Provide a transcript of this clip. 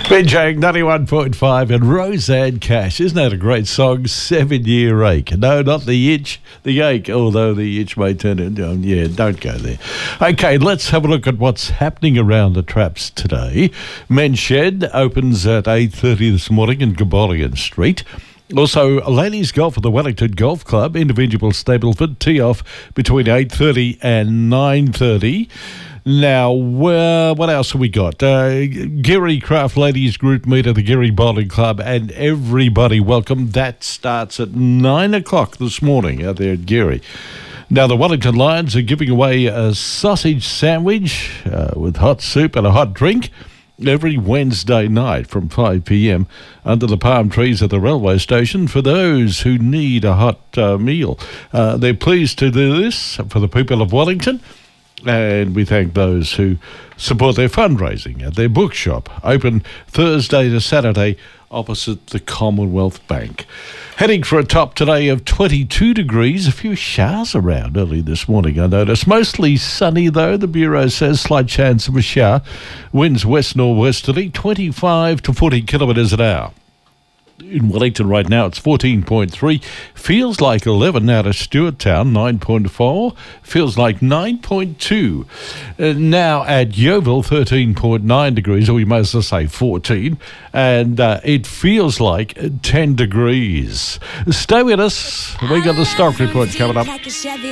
Benjang 91.5 and Roseanne Cash. Isn't that a great song? 7-Year Ache. No, not the itch, the ache, although the itch may turn into, don't go there. Okay, let's have a look at what's happening around the traps today. Men's Shed opens at 8:30 this morning in Gabolian Street. Also, ladies golf at the Wellington Golf Club, individual Stableford, tee off between 8:30 and 9:30. Now, what else have we got? Geary Craft Ladies Group meet at the Geary Bowling Club, and everybody welcome. That starts at 9 o'clock this morning out there at Geary. Now, the Wellington Lions are giving away a sausage sandwich with hot soup and a hot drink every Wednesday night from 5 p.m. under the palm trees at the railway station for those who need a hot meal. They're pleased to do this for the people of Wellington, and we thank those who support their fundraising at their bookshop, open Thursday to Saturday opposite the Commonwealth Bank. Heading for a top today of 22 degrees. A few showers around early this morning, I noticed. Mostly sunny, though, the Bureau says. Slight chance of a shower. Winds west-northwesterly, 25 to 40 kilometres an hour. In Wellington right now, it's 14.3. Feels like 11 out of Stewarttown, 9.4. Feels like 9.2. Now at Yeovil, 13.9 degrees, or we might as well say 14. And it feels like 10 degrees. Stay with us. We got the stock report coming up.